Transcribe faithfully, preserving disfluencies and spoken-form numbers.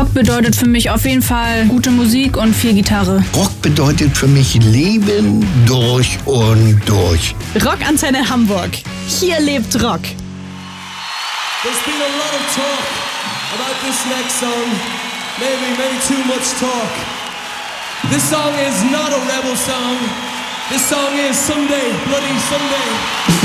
Rock bedeutet für mich auf jeden Fall gute Musik und viel Gitarre. Rock bedeutet für mich Leben durch und durch. Rockantenne Hamburg. Hier lebt Rock. There's been a lot of talk about this next song. Maybe, maybe too much talk. This song is not a rebel song. This song is Someday, Bloody Someday.